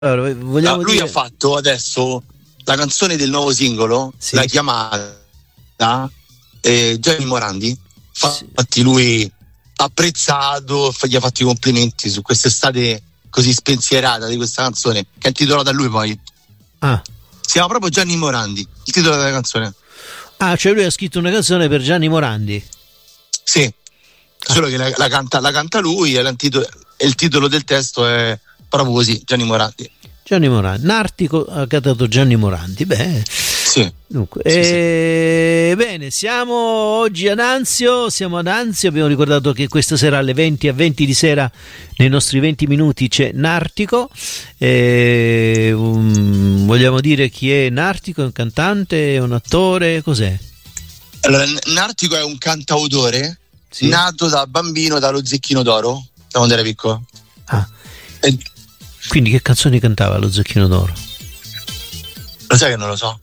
Allora, vogliamo lui dire... ha fatto adesso la canzone del nuovo singolo, Sì. La chiamata, Gianni Morandi. Sì. Infatti lui ha apprezzato, gli ha fatto i complimenti su quest'estate così spensierata di questa canzone, che è intitolata a lui poi. Si chiama proprio Gianni Morandi, il titolo della canzone. Cioè lui ha scritto una canzone per Gianni Morandi? Sì, solo che la canta lui e il titolo del testo è proprio così, Gianni Morandi. Gianni Morandi, Nartico ha cantato Gianni Morandi. Beh, sì. Dunque, sì. Bene, siamo oggi ad Anzio, abbiamo ricordato che questa sera alle 20 di sera, nei nostri 20 minuti, c'è Nartico. Vogliamo dire chi è Nartico? È un cantante, è un attore, cos'è? Allora, Nartico è un cantautore nato da bambino dallo Zecchino d'Oro, da quando era piccolo. Quindi che canzoni cantava lo Zecchino d'Oro? Lo sai che non lo so.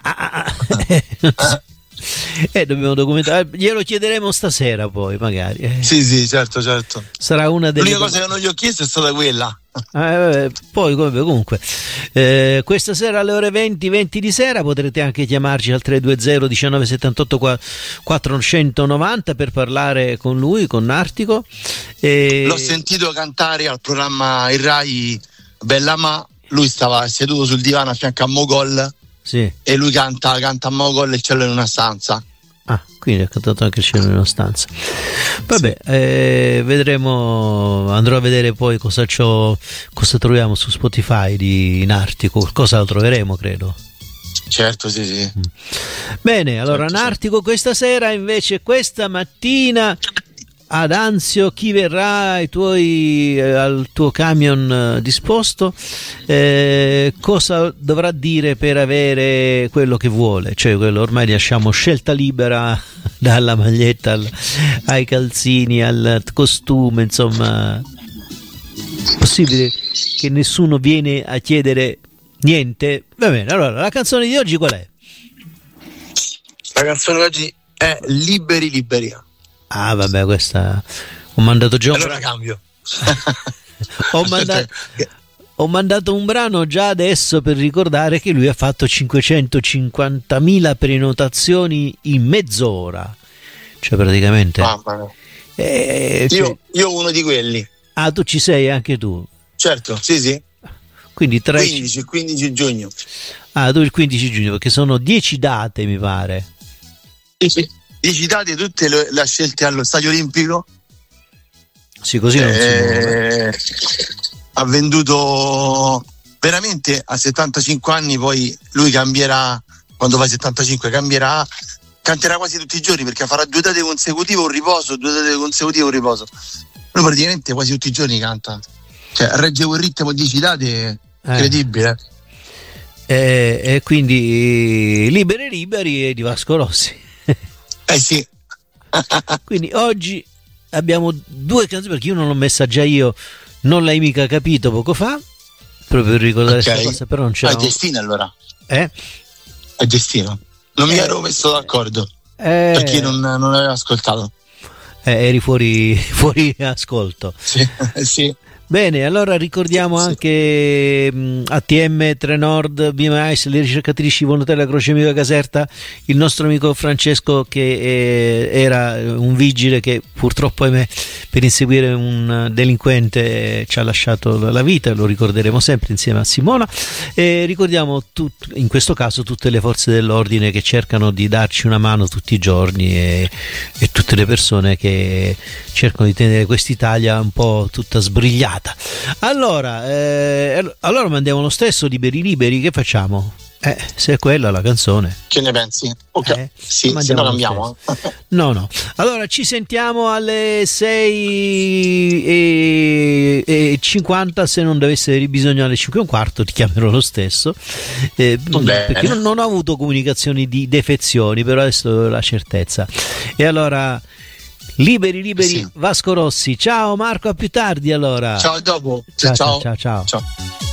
Dobbiamo documentare, glielo chiederemo stasera poi magari. Sì, certo. Sarà una delle l'unica cosa che non gli ho chiesto è stata quella. Poi comunque questa sera alle ore 20 di sera potrete anche chiamarci al 320 19 78 490 per parlare con lui, con Nartico. L'ho sentito cantare al programma Il Rai Bella Ma, lui stava seduto sul divano a fianco a Mogol. Sì. E lui canta a Mogol Il cielo in una stanza. Quindi ha cantato anche Il cielo in una stanza. Vabbè, vedremo, andrò a vedere poi cosa troviamo su Spotify di Nartico, qualcosa lo troveremo, credo. Certo, sì. Bene, allora certo, Nartico questa sera, invece questa mattina ad Anzio, chi verrà al tuo camion disposto, cosa dovrà dire per avere quello che vuole? Cioè, quello ormai lasciamo scelta libera, dalla maglietta ai calzini al costume, insomma, possibile che nessuno viene a chiedere niente. Va bene, allora la canzone di oggi qual è? La canzone di oggi è Liberi. Vabbè, questa ho mandato già. Allora cambio. Ho mandato un brano già adesso per ricordare che lui ha fatto 550.000 prenotazioni in mezz'ora. Cioè praticamente. Mamma mia. Io uno di quelli. Tu ci sei anche tu? Certo, sì. Quindi 15 giugno. Tu il 15 giugno, perché sono 10 date, mi pare. Sì. 10 date, tutte le ha scelte allo Stadio Olimpico. Sì, così non si muove. Ha venduto veramente a 75 anni, poi lui cambierà, quando fa 75 canterà quasi tutti i giorni, perché farà 2 date consecutive un riposo, 2 date consecutive un riposo. Lui praticamente quasi tutti i giorni canta. Cioè regge quel ritmo 10 date, incredibile. E quindi Liberi e di Vasco Rossi. Sì. Quindi oggi abbiamo 2 canzoni, perché io non l'ho messa già io, non l'hai mica capito poco fa, proprio per ricordare questa cosa, però non c'era. È destino allora. È destino. Non mi ero messo d'accordo perché non avevo ascoltato. Eri fuori ascolto. Sì. Bene, allora ricordiamo anche ATM, Trenord, BMIS, le ricercatrici Volontari della Croce Amica Caserta, il nostro amico Francesco che era un vigile che purtroppo, ahimè, per inseguire un delinquente ci ha lasciato la vita, lo ricorderemo sempre insieme a Simona, e ricordiamo in questo caso tutte le forze dell'ordine che cercano di darci una mano tutti i giorni e tutte le persone che cercano di tenere quest'Italia un po' tutta sbrigliata. Allora mandiamo lo stesso Liberi, che facciamo? Se è quella la canzone. Che ne pensi? Ok, sì, se no cambiamo. No. Allora ci sentiamo alle 6:50, se non dovesse avere bisogno alle 5:15 ti chiamerò lo stesso, perché non ho avuto comunicazioni di defezioni, però adesso ho la certezza. E allora Liberi, sì. Vasco Rossi. Ciao Marco, a più tardi allora. Ciao, dopo. Ciao.